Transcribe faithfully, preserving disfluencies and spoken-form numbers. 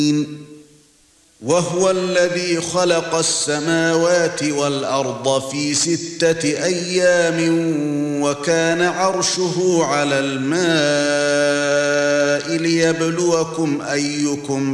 وهو الذي خلق السماوات والأرض في ستة أيام وكان عرشه على الماء ليبلوكم أيكم